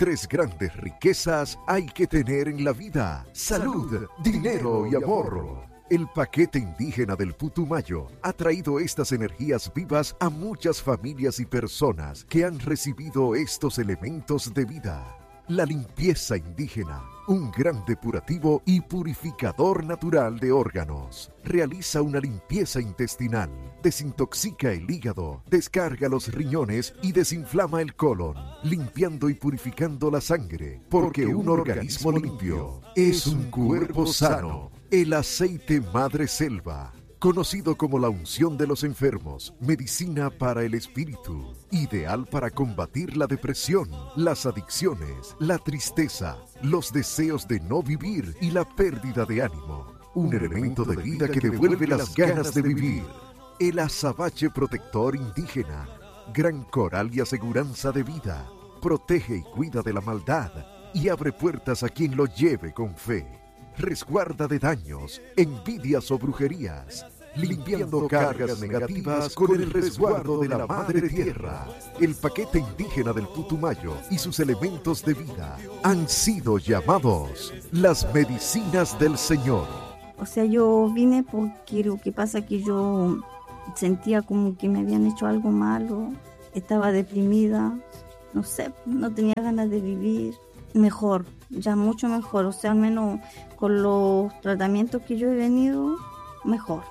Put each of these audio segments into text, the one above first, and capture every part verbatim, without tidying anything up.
Tres grandes riquezas hay que tener en la vida: salud, dinero y amor. El paquete indígena del Putumayo ha traído estas energías vivas a muchas familias y personas que han recibido estos elementos de vida. La limpieza indígena, un gran depurativo y purificador natural de órganos. Realiza una limpieza intestinal, desintoxica el hígado, descarga los riñones y desinflama el colon, limpiando y purificando la sangre, porque un organismo limpio es un cuerpo sano. El aceite Madre Selva, conocido como la unción de los enfermos, medicina para el espíritu, ideal para combatir la depresión, las adicciones, la tristeza, los deseos de no vivir y la pérdida de ánimo. Un elemento de vida que devuelve las ganas de vivir. El azabache protector indígena, gran coral y aseguranza de vida. Protege y cuida de la maldad y abre puertas a quien lo lleve con fe. Resguarda de daños, envidias o brujerías, limpiando cargas negativas con el resguardo de la Madre Tierra. El paquete indígena del Putumayo y sus elementos de vida han sido llamados las medicinas del Señor. O sea, yo vine porque lo que pasa es que yo sentía como que me habían hecho algo malo, estaba deprimida, no sé, no tenía ganas de vivir. Mejor, ya mucho mejor, o sea, al menos con los tratamientos que yo he venido, mejor.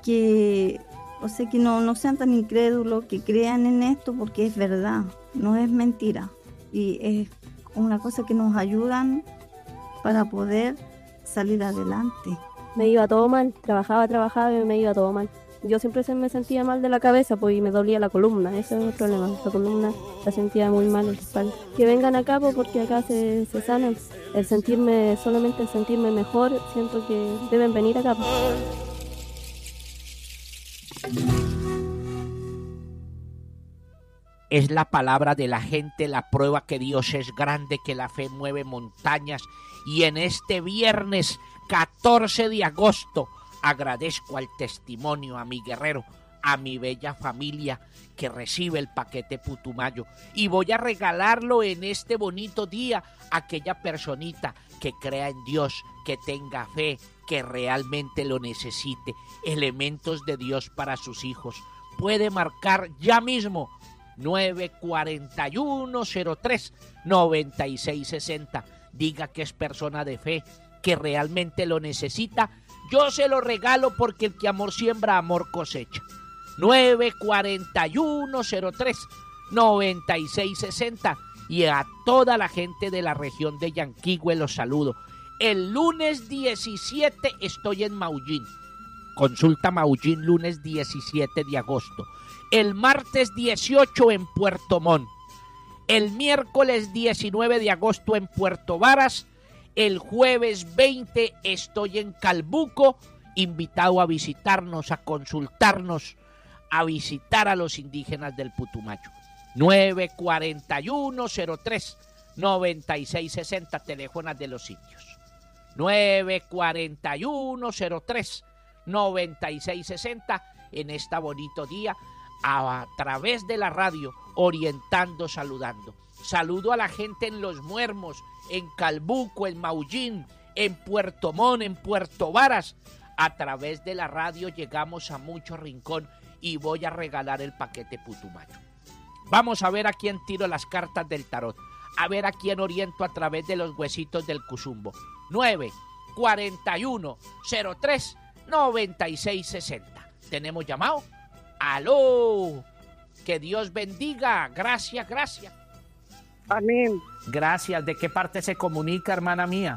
Que, o sea, que no, no sean tan incrédulos, que crean en esto porque es verdad, no es mentira. Y es una cosa que nos ayudan para poder salir adelante. Me iba todo mal, trabajaba, trabajaba y me iba todo mal. Yo siempre se me sentía mal de la cabeza, pues, y me dolía la columna, ese es el problema, la columna la sentía muy mal en la espalda. Que vengan acá, pues, porque acá se, se sanan. El sentirme, solamente el sentirme mejor, siento que deben venir acá, pues. Es la palabra de la gente, la prueba que Dios es grande, que la fe mueve montañas. Y en este viernes catorce de agosto agradezco al testimonio, a mi guerrero, a mi bella familia que recibe el paquete Putumayo. Y voy a regalarlo en este bonito día a aquella personita que crea en Dios, que tenga fe, que realmente lo necesite. Elementos de Dios para sus hijos. Puede marcar ya mismo nueve cuatro uno cero tres nueve seis seis cero. Diga que es persona de fe, que realmente lo necesita. Yo se lo regalo porque el que amor siembra, amor cosecha. nueve cuatro uno cero tres nueve seis seis cero. Y a toda la gente de la región de Yanquihue los saludo. El lunes diecisiete estoy en Maullín. Consulta Maullín, lunes diecisiete de agosto. El martes dieciocho en Puerto Montt. El miércoles diecinueve de agosto en Puerto Varas. El jueves veinte estoy en Calbuco, invitado a visitarnos, a consultarnos, a visitar a los indígenas del Putumayo. nueve cuatro uno cero tres nueve seis seis cero, teléfonos de los indios. nueve cuatro uno cero tres nueve seis seis cero, en este bonito día, a, a través de la radio, orientando, saludando. Saludo a la gente en Los Muermos, en Calbuco, en Maullín, en Puerto Montt, en Puerto Varas. A través de la radio llegamos a mucho rincón y voy a regalar el paquete Putumayo. Vamos a ver a quién tiro las cartas del tarot, a ver a quién oriento a través de los huesitos del Cusumbo. nueve cuatro uno cero tres nueve seis seis cero. ¿Tenemos llamado? ¡Aló! Que Dios bendiga. Gracias, gracias. Amén. Gracias. ¿De qué parte se comunica, hermana mía?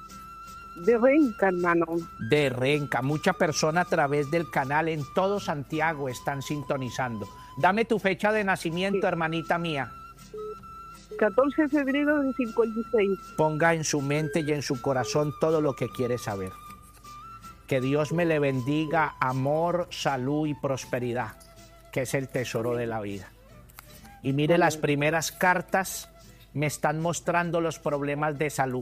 De Renca, hermano. De Renca. Muchas personas a través del canal en todo Santiago están sintonizando. Dame tu fecha de nacimiento, sí, hermanita mía. catorce de febrero de cincuenta y seis. Ponga en su mente y en su corazón todo lo que quiere saber. Que Dios me le bendiga, amor, salud y prosperidad, que es el tesoro de la vida. Y mire, amén, las primeras cartas me están mostrando los problemas de salud.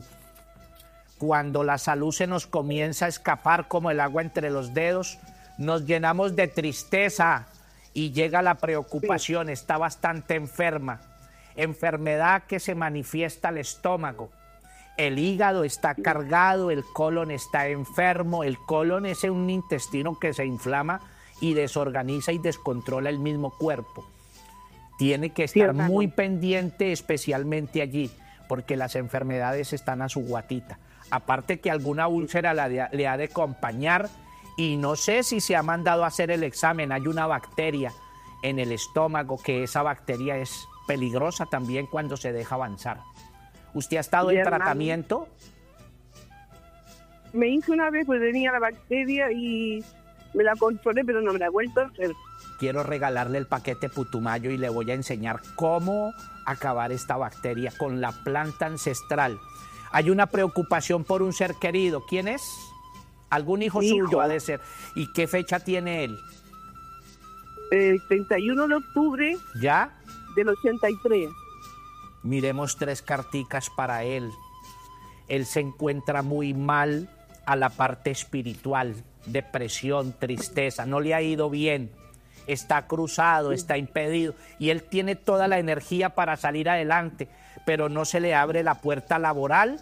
Cuando la salud se nos comienza a escapar como el agua entre los dedos, nos llenamos de tristeza y llega la preocupación, sí, está bastante enferma. enfermedad que se manifiesta al estómago. El hígado está cargado, el colon está enfermo. El colon es un intestino que se inflama y desorganiza y descontrola el mismo cuerpo. Tiene que estar sí, muy pendiente, especialmente allí, porque las enfermedades están a su guatita. Aparte que alguna úlcera la de, le ha de acompañar, y no sé si se ha mandado a hacer el examen. Hay una bacteria en el estómago, que esa bacteria es peligrosa también cuando se deja avanzar. ¿Usted ha estado en tratamiento? Me hice una vez, pues tenía la bacteria y me la controlé, pero no me la he vuelto a hacer. Quiero regalarle el paquete Putumayo y le voy a enseñar cómo acabar esta bacteria con la planta ancestral. Hay una preocupación por un ser querido. ¿Quién es? Algún hijo, hijo suyo ha de ser. ¿Y qué fecha tiene él? El treinta y uno de octubre. ¿Ya? Del ochenta y tres. Miremos tres carticas para él. Él se encuentra muy mal a la parte espiritual, depresión, tristeza, no le ha ido bien, está cruzado, está impedido, y él tiene toda la energía para salir adelante, pero no se le abre la puerta laboral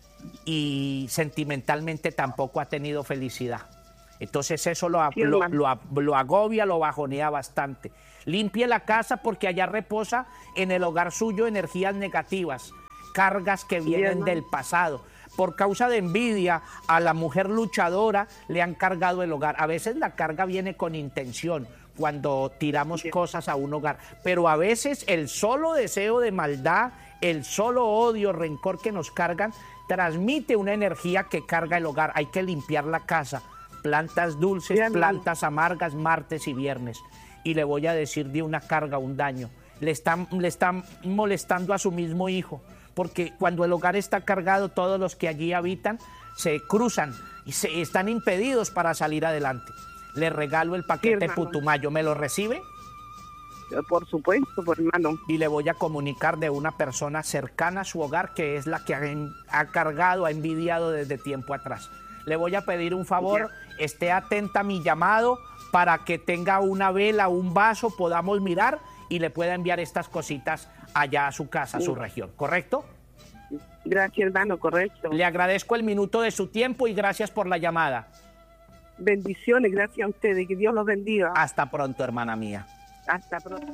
y sentimentalmente tampoco ha tenido felicidad. Entonces eso lo, sí, lo, lo, lo agobia, lo bajonea bastante. Limpie la casa porque allá reposa en el hogar suyo energías negativas, cargas que vienen sí, del pasado. Por causa de envidia a la mujer luchadora le han cargado el hogar. A veces la carga viene con intención cuando tiramos sí. cosas a un hogar, pero a veces el solo deseo de maldad, el solo odio, rencor que nos cargan, transmite una energía que carga el hogar. Hay que limpiar la casa. Plantas dulces, sí, plantas amargas, martes y viernes. Y le voy a decir de una carga, un daño. Le están, le están molestando a su mismo hijo, porque cuando el hogar está cargado, todos los que allí habitan se cruzan y se, están impedidos para salir adelante. Le regalo el paquete sí, Putumayo. ¿Me lo recibe? Por supuesto, por hermano. Y le voy a comunicar de una persona cercana a su hogar, que es la que ha, ha cargado, ha envidiado desde tiempo atrás. Le voy a pedir un favor, sí. esté atenta a mi llamado para que tenga una vela, un vaso, podamos mirar y le pueda enviar estas cositas allá a su casa, a su región, ¿correcto? Gracias, hermano, correcto. Le agradezco el minuto de su tiempo y gracias por la llamada. Bendiciones, gracias a ustedes, que Dios los bendiga. Hasta pronto, hermana mía. Hasta pronto.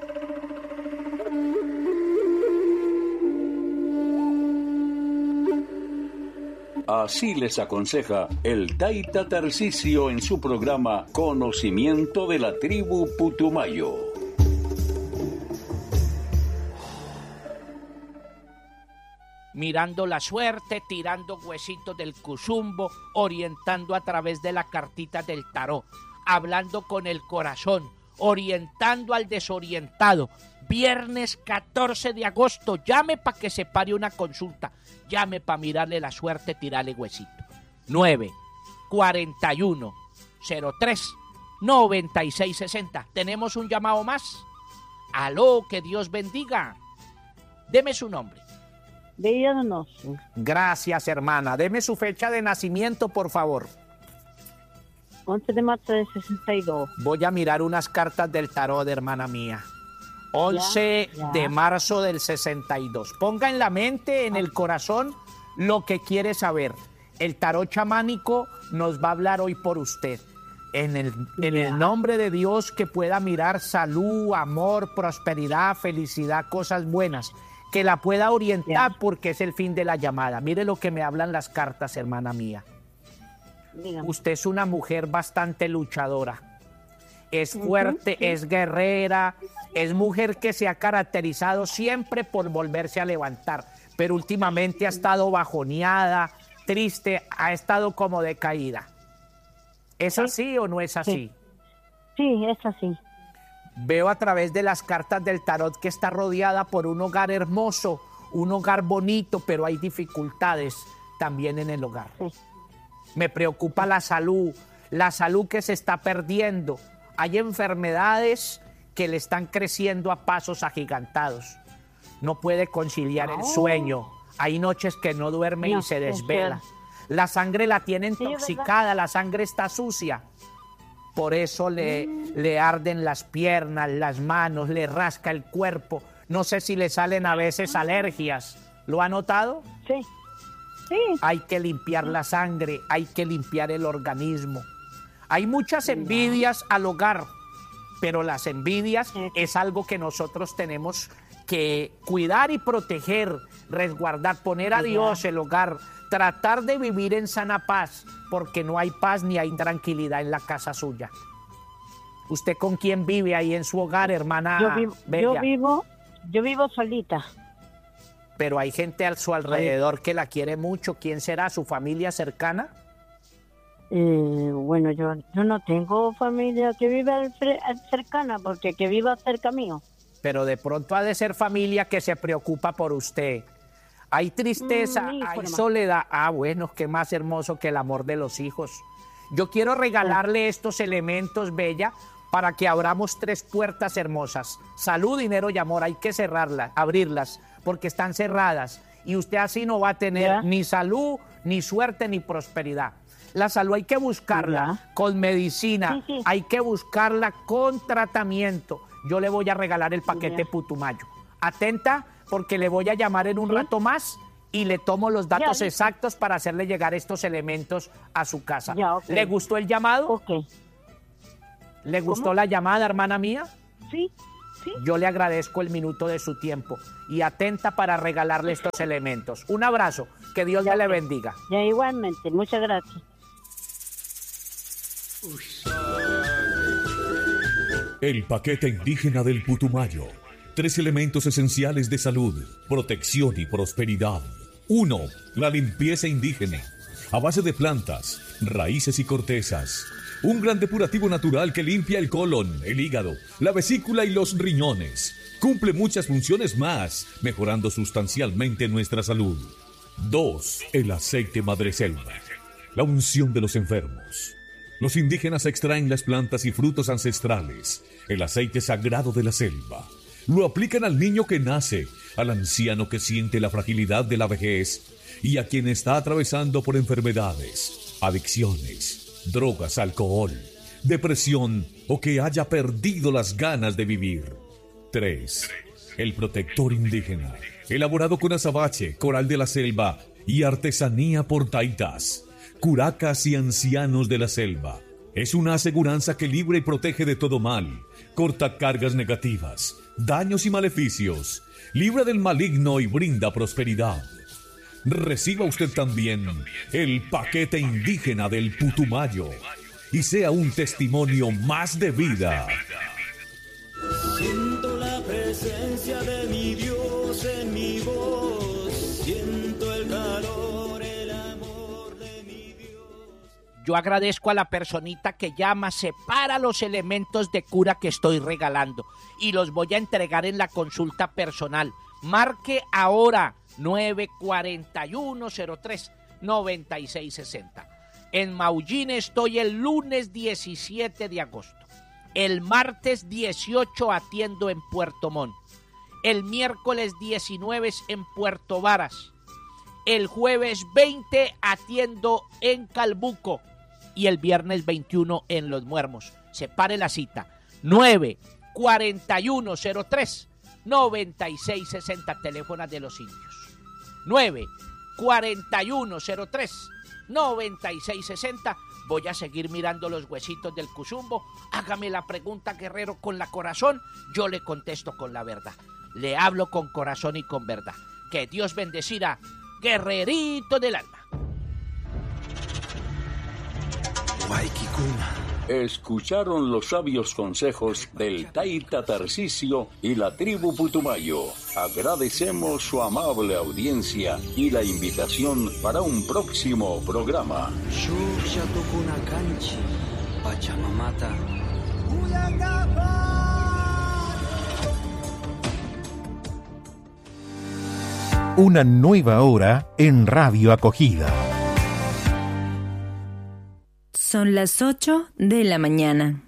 Así les aconseja el Taita Tarcisio en su programa Conocimiento de la Tribu Putumayo. Mirando la suerte, tirando huesitos del cuzumbo, orientando a través de la cartita del tarot, hablando con el corazón, orientando al desorientado. Viernes catorce de agosto, llame para que se pare una consulta, llame para mirarle la suerte, tirarle huesito. nueve cuarenta y uno cero tres noventa y seis sesenta. ¿Tenemos un llamado más? Aló, que Dios bendiga. Deme su nombre. Bella Donoso. Gracias, hermana. Deme su fecha de nacimiento, por favor. once de marzo de sesenta y dos. Voy a mirar unas cartas del tarot, hermana mía. once ya, ya. de marzo del sesenta y dos. Ponga en la mente, en el corazón, lo que quiere saber. El tarot chamánico nos va a hablar hoy por usted. En el, en yeah. el nombre de Dios, que pueda mirar salud, amor, prosperidad, felicidad, cosas buenas. Que la pueda orientar yeah. porque es el fin de la llamada. Mire lo que me hablan las cartas, hermana mía. Dígame. Usted es una mujer bastante luchadora. Es fuerte, uh-huh, sí. es guerrera, es mujer que se ha caracterizado siempre por volverse a levantar. Pero últimamente ha estado bajoneada, triste, ha estado como decaída. ¿Es sí. así o no es así? Sí. sí, es así. Veo a través de las cartas del tarot que está rodeada por un hogar hermoso, un hogar bonito, pero hay dificultades también en el hogar. Sí. Me preocupa la salud, la salud que se está perdiendo. Hay enfermedades que le están creciendo a pasos agigantados. No puede conciliar oh. el sueño. Hay noches que no duerme no, y se desvela. La sangre la tiene intoxicada, sí, la sangre está sucia. Por eso le, mm. le arden las piernas, las manos, le rasca el cuerpo. No sé si le salen a veces alergias. ¿Lo ha notado? Sí. Sí. Hay que limpiar la sangre, hay que limpiar el organismo. Hay muchas envidias al hogar, pero las envidias es algo que nosotros tenemos que cuidar y proteger, resguardar, poner a Dios el hogar, tratar de vivir en sana paz, porque no hay paz ni hay tranquilidad en la casa suya. ¿Usted con quién vive ahí en su hogar, hermana Yo vivo, Bella? yo vivo, yo vivo solita. Pero hay gente a su alrededor que la quiere mucho. ¿Quién será? ¿Su familia cercana? Eh, bueno, yo, yo no tengo familia que viva cercana, porque que viva cerca mío. Pero de pronto ha de ser familia que se preocupa por usted. Hay tristeza, Mm, hay forma. soledad. Ah, bueno, qué más hermoso que el amor de los hijos. Yo quiero regalarle estos elementos, Bella, para que abramos tres puertas hermosas. Salud, dinero y amor. Hay que cerrarlas, abrirlas, porque están cerradas. Y usted así no va a tener Ya. ni salud, ni suerte, ni prosperidad. La salud hay que buscarla Ya. con medicina, Sí, sí. hay que buscarla con tratamiento. Yo le voy a regalar el paquete Ya. Putumayo. Atenta, porque le voy a llamar en un Sí. rato más y le tomo los datos Ya, listo. exactos para hacerle llegar estos elementos a su casa. Ya, ok. ¿Le gustó el llamado? Ok. ¿Le gustó ¿Cómo? la llamada, hermana mía? Sí, sí. Yo le agradezco el minuto de su tiempo y atenta para regalarle estos elementos. Un abrazo, que Dios Ya, me le ok. bendiga. Ya igualmente, muchas gracias. El paquete indígena del Putumayo. Tres elementos esenciales de salud, protección y prosperidad. Uno, la limpieza indígena, a base de plantas, raíces y cortezas. Un gran depurativo natural que limpia el colon, el hígado, la vesícula y los riñones. Cumple muchas funciones más, mejorando sustancialmente nuestra salud. Dos, el aceite madreselva, la unción de los enfermos. Los indígenas extraen las plantas y frutos ancestrales, el aceite sagrado de la selva. Lo aplican al niño que nace, al anciano que siente la fragilidad de la vejez y a quien está atravesando por enfermedades, adicciones, drogas, alcohol, depresión o que haya perdido las ganas de vivir. tres. El protector indígena, elaborado con azabache, coral de la selva y artesanía por taitas, curacas y ancianos de la selva. Es una aseguranza que libra y protege de todo mal, corta cargas negativas, daños y maleficios, libra del maligno y brinda prosperidad. Reciba usted también el paquete indígena del Putumayo y sea un testimonio más de vida. Siento la presencia de mi Dios en mi voz, siento el calor, el amor de mi Dios. Yo agradezco a la personita que llama, separa los elementos de cura que estoy regalando y los voy a entregar en la consulta personal. Marque ahora nueve cuatro uno cero tres nueve seis seis cero. En Maullín estoy el lunes diecisiete de agosto. El martes dieciocho atiendo en Puerto Montt. El miércoles diecinueve en Puerto Varas. El jueves veinte atiendo en Calbuco. Y el viernes veintiuno en Los Muermos. Separe la cita. nueve cuatro uno cero tres nueve seis seis cero. Teléfono de los indios. nueve cuatro uno cero tres nueve seis seis cero. Voy a seguir mirando los huesitos del cuzumbo. Hágame la pregunta, guerrero, con la corazón. Yo le contesto con la verdad. Le hablo con corazón y con verdad. Que Dios bendecirá, guerrerito del alma. Escucharon los sabios consejos del Taita Tarcisio y la tribu Putumayo. Agradecemos su amable audiencia y la invitación para un próximo programa. Una nueva hora en Radio Acogida. Son las ocho de la mañana.